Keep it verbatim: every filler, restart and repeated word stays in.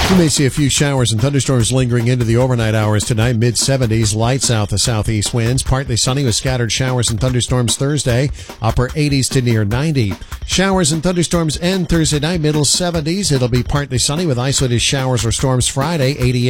You may see a few showers and thunderstorms lingering into the overnight hours tonight. mid seventies, light south to southeast winds. Partly sunny with scattered showers and thunderstorms Thursday. Upper eighties to near ninety. Showers and thunderstorms end Thursday night, middle seventies. It'll be partly sunny with isolated showers or storms Friday, eighty-eight.